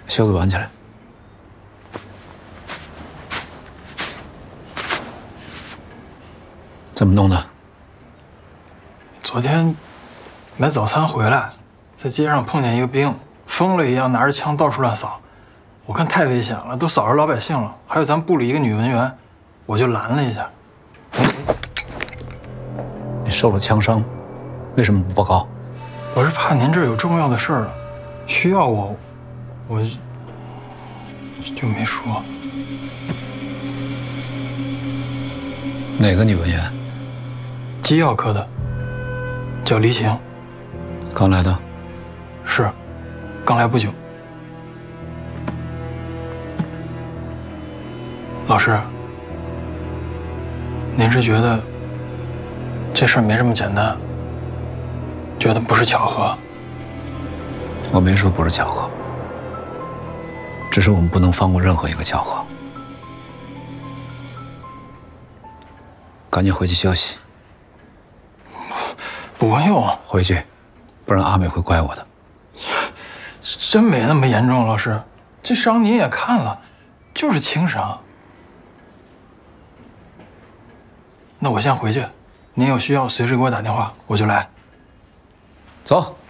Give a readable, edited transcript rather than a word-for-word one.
袖子挽起来。怎么弄的？ 昨天买早餐回来，在街上碰见一个兵，疯了一样拿着枪到处乱扫。我看太危险了，都扫着老百姓了。还有咱部里一个女文员，我就拦了一下。 你受了枪伤，为什么不报告？ 我是怕您这儿有重要的事儿，需要我就没说。 哪个女文员？ 机药科的，叫黎晴。 刚来的。 是，刚来不久。老师，您是觉得这事儿没这么简单，觉得不是巧合？ 我没说不是巧合，只是我们不能放过任何一个巧合。赶紧回去休息。 不用， 回去，不然阿美会怪我的。 真没那么严重，老师，这伤您也看了，就是轻伤。那我先回去，您有需要随时给我打电话，我就来。 走。